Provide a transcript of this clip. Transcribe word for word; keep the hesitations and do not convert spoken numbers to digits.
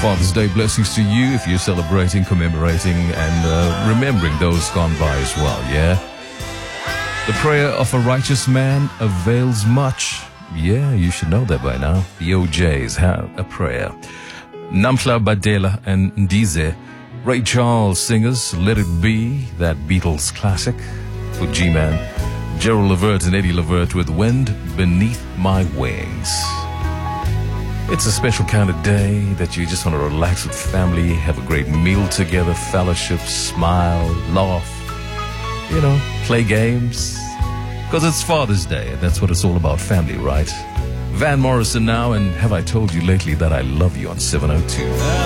Father's Day blessings to you if you're celebrating, commemorating, and uh, remembering those gone by as well, yeah? The prayer of a righteous man avails much. Yeah, you should know that by now. The O Js have a prayer. Namhla Badela and Ndize. Ray Charles singers, Let It Be, that Beatles classic for G-Man. Gerald Levert and Eddie Levert with Wind Beneath My Wings. It's a special kind of day that you just want to relax with family, have a great meal together, fellowship, smile, laugh, you know, play games. Because it's Father's Day, and that's what it's all about, family, right? Van Morrison now, and Have I Told You Lately That I Love You on seven oh two.